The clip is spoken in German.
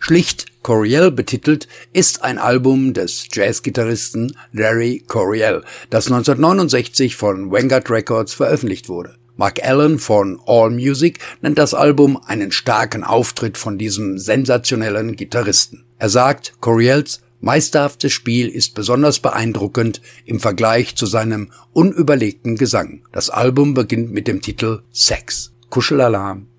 Schlicht Coryell betitelt, ist ein Album des Jazzgitarristen Larry Coryell, das 1969 von Vanguard Records veröffentlicht wurde. Mark Allen von AllMusic nennt das Album einen starken Auftritt von diesem sensationellen Gitarristen. Er sagt, Coryells meisterhaftes Spiel ist besonders beeindruckend im Vergleich zu seinem unüberlegten Gesang. Das Album beginnt mit dem Titel Sex. Kuschelalarm.